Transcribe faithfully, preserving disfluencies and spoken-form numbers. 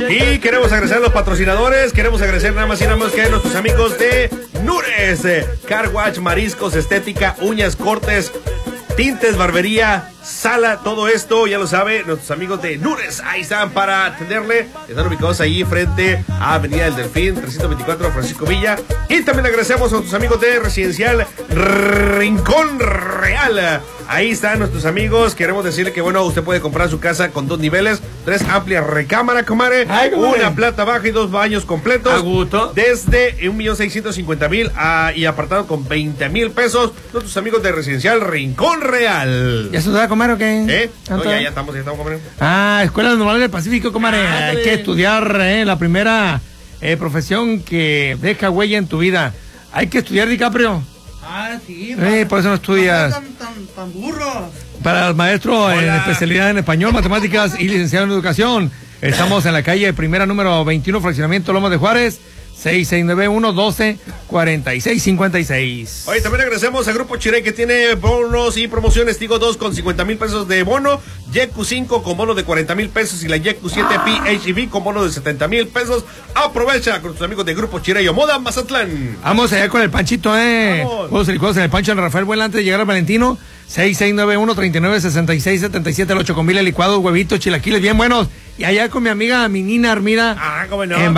Y queremos agradecer a los patrocinadores, queremos agradecer nada más y nada más que a nuestros amigos de Nures, eh, Car Wash, mariscos, estética, uñas, cortes, tintes, barbería, sala, todo esto, ya lo sabe, nuestros amigos de Nures, ahí están para atenderle. Están ubicados ahí frente a Avenida del Delfín, trescientos veinticuatro, Francisco Villa. Y también agradecemos a nuestros amigos de Residencial Rincón Real. Ahí están nuestros amigos. Queremos decirle que, bueno, usted puede comprar su casa con dos niveles, tres amplias recámaras, comadre, Ay, comadre. una planta baja y dos baños completos. A gusto. Desde un millón seiscientos cincuenta mil y apartado con veinte mil pesos. Nuestros amigos de Residencial Rincón Real. ¿Ya se nos va a comer o qué? ¿Eh? No, ya, ya estamos, ya estamos, comadre. Ah, Escuela Normal del Pacífico, comadre. Ah, Hay que estudiar, eh, la primera eh, profesión que deja huella en tu vida. Hay que estudiar, DiCaprio. Ah, sí. Eh, por eso no estudias. No tan, tan, tan burros. Para el maestro en especialidad en español, matemáticas y licenciado en educación. Estamos en la calle primera número veintiuno, fraccionamiento Lomas de Juárez, seis seis nueve uno, doce, cuarenta y seis, cincuenta y seis. Oye, también agradecemos a Grupo Chirey que tiene bonos y promociones. Tigo dos con cincuenta mil pesos de bono, Y E Q cinco con bono de cuarenta mil pesos y la Y E Q siete P H E V con bono de setenta mil pesos. Aprovecha con tus amigos de Grupo Chirey o Moda Mazatlán. Vamos allá con el Panchito, eh. Vamos. Juegos y licuados en el Pancho, en Rafael Buena, antes de llegar al Valentino. seis seis nueve uno, treinta y nueve, sesenta y seis, setenta y siete, el ocho con mil licuados, huevitos, chilaquiles bien buenos. Y allá con mi amiga, mi Nina Armida. Ah, cómo no. En